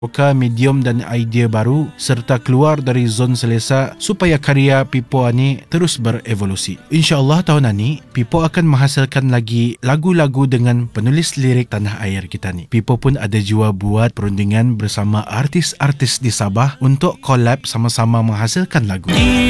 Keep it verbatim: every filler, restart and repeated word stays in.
buka medium dan idea baru serta keluar dari zon selesa supaya karya Pipo ni terus berevolusi. InsyaAllah tahun ini Pipo akan menghasilkan lagi lagu-lagu dengan penulis lirik tanah air kita ni. Pipo pun ada jua buat perundingan bersama artis-artis di Sabah untuk collab sama-sama menghasilkan lagu.